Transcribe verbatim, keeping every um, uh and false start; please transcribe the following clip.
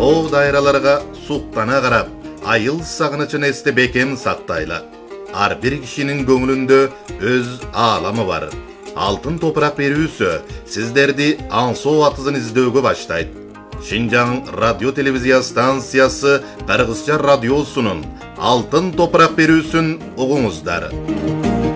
Тоо дайраларга суктана карап, айыл сагынычын эсте бекем сактайлы. Ар бир кишинин көңүлүндө өз ааламы бар. Алтын топурак берүүсү сиздерди аңсоо атызын издөөгө баштайт. Шинжаң радио телевизия станциясы Кыргызча радиосунун Алтын топурак берүүсүн угуңуздар.